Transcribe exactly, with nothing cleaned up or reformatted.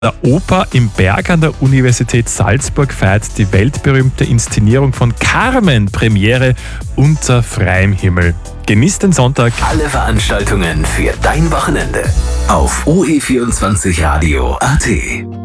Der Oper im Berg an der Universität Salzburg feiert die weltberühmte Inszenierung von Carmen Premiere unter freiem Himmel. Genieß den Sonntag. Alle Veranstaltungen für dein Wochenende auf o e vierundzwanzig radio punkt a t.